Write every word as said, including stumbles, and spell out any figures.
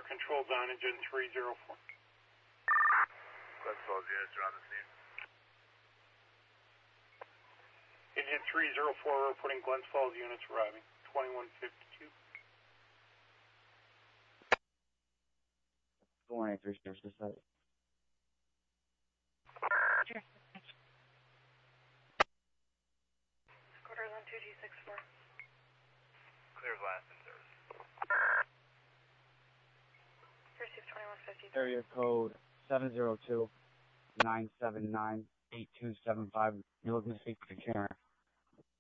controls on engine three zero four. Glens Falls units are on the scene. Engine three zero four, reporting Glens Falls units arriving. twenty-one fifty-two. four eight three stairs to site. Quarter one two G six four. Clear of last in service. Receive twenty-one fifty-three. Area code seven zero two nine seven nine eight two seven five. You're looking to speak with the camera.